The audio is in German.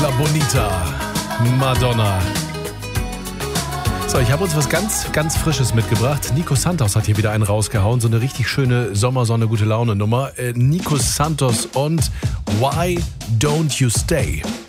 La Bonita, Madonna. So, ich habe uns was ganz, ganz Frisches mitgebracht. Nico Santos hat hier wieder einen rausgehauen. So eine richtig schöne Sommersonne, gute Laune Nummer. Nico Santos und Why Don't You Stay?